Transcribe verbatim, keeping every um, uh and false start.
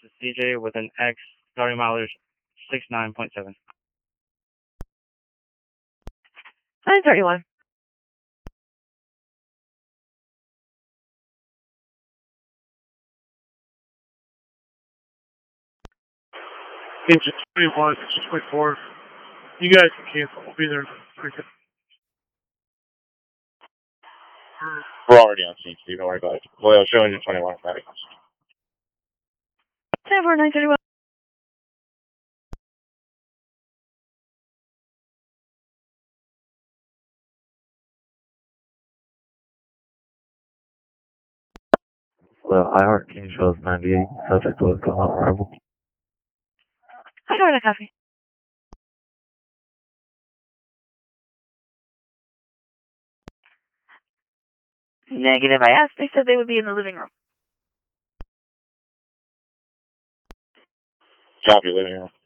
to C J with an X, starting mileage sixty-nine point seven. nine thirty-one. Engine twenty-one, twenty-four. You guys can cancel. We'll be there pretty soon. We're already on scene, Steve. Don't worry about it. Well, I'll show engine twenty-one. ten four, nine thirty-one. Well, iHeart King shows ninety-eight. Subject was on arrival. I got a copy. Negative. I asked. They said they would be in the living room. Copy, living room.